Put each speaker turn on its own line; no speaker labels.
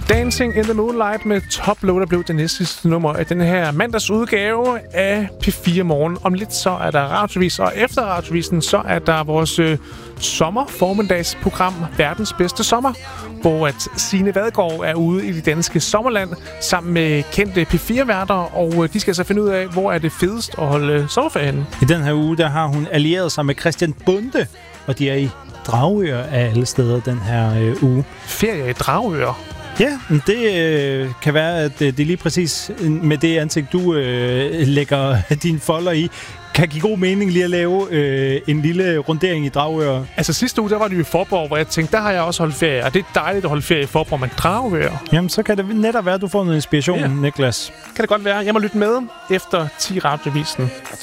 Dancing in the Moonlight med Top Loader blev det næste nummer af den her mandagsudgave af P4 Morgen. Om lidt så er der radiovis, og efter radiovisen så er der vores sommerformiddagsprogram Verdens Bedste Sommer, hvor at Signe Vadgaard er ude i det danske sommerland sammen med kendte P4-værter, og de skal så finde ud af, hvor er det fedest at holde sommerferien.
I den her uge, der har hun allieret sig med Christian Bonde, og de er i Dragør af alle steder den her uge.
Ferie i Dragør?
Ja, det kan være, at det lige præcis med det ansigt, du lægger dine folder i, kan give god mening lige at lave en lille rundering i Dragør.
Altså sidste uge, der var det jo i Forborg, hvor jeg tænkte, der har jeg også holdt ferie, og det er dejligt at holde ferie i Forborg, men Dragør.
Jamen, så kan det netop være, at du får noget inspiration, Niklas.
Kan det godt være. Jeg må lytte med efter 10 radiovisen.